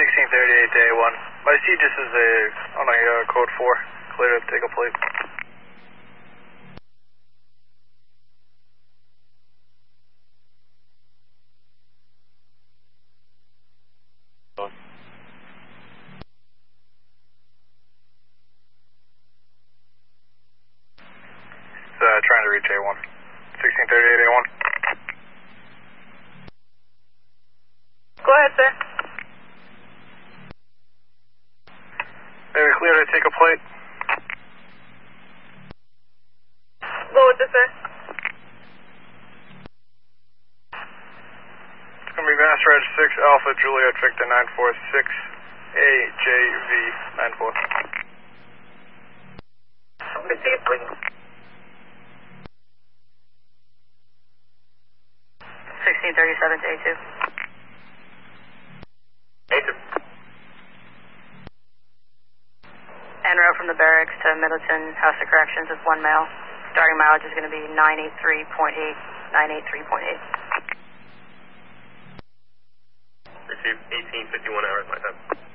1638 to A1. My seat just is on a code 4. Clear to take a plate. Trying to reach A1. 1638 A1. Go ahead, sir. Maybe clear to take a plate. Go with this, sir. It's going to be Master Reg 6 Alpha Juliet Victor 946 AJV 94. Receive, please. 1637 to A2. A2. En route from the barracks to Middleton House of Corrections with 1 male. Starting mileage is going to be 983.8. 983.8. Receive 1851 hours my time.